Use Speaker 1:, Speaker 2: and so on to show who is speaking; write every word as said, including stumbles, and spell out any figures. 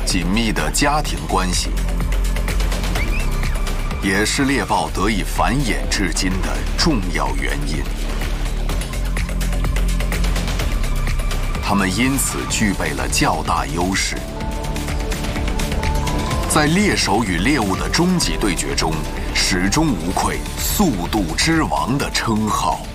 Speaker 1: 紧密的家庭关系，也是猎豹得以繁衍至今的重要原因。它们因此具备了较大优势，在猎手与猎物的终极对决中，始终无愧“速度之王”的称号。